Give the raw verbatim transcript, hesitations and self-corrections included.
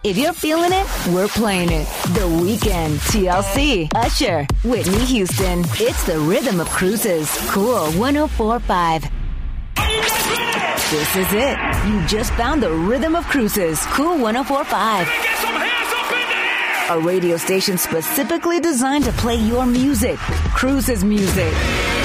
If you're feeling it, we're playing it. The Weeknd, T L C, Usher, Whitney Houston. It's the rhythm of cruises. Cool one oh four point five. This is it. You just found the rhythm of cruises. Cool one oh four point five. Get some hands up in the air! A radio station specifically designed to play your music. Cruises music.